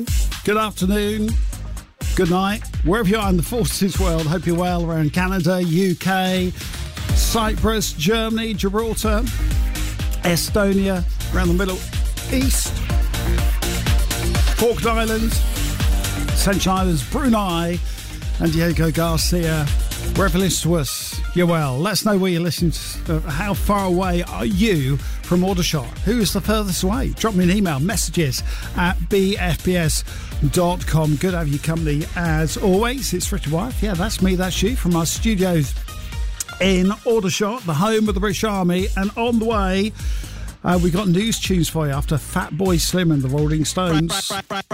Good afternoon, good night, wherever you are in the forces world. Hope you're well around Canada, UK, Cyprus, Germany, Gibraltar, Estonia, around the Middle East, Falkland Islands, Central Islands, Brunei, and Diego Garcia. Wherever you listen to us, you're well. Let us know where you're listening to. How far away are you from Aldershot? Who is the furthest away? Drop me an email, messages at bfbs.com. Good to have you company as always. It's Richard Wife. Yeah, that's me, that's you, from our studios in Aldershot, the home of the British Army. And on the way, we got news tunes for you after Fatboy Slim and the Rolling Stones.